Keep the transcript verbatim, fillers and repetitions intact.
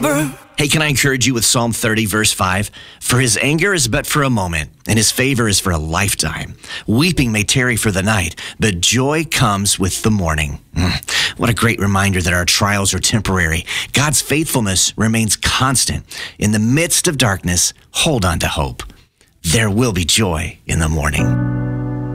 robber. Hey, can I encourage you with Psalm thirty, verse five? For his anger is but for a moment, and his favor is for a lifetime. Weeping may tarry for the night, but joy comes with the morning. Mm. What a great reminder that our trials are temporary. God's faithfulness remains constant. In the midst of darkness, hold on to hope. There will be joy in the morning.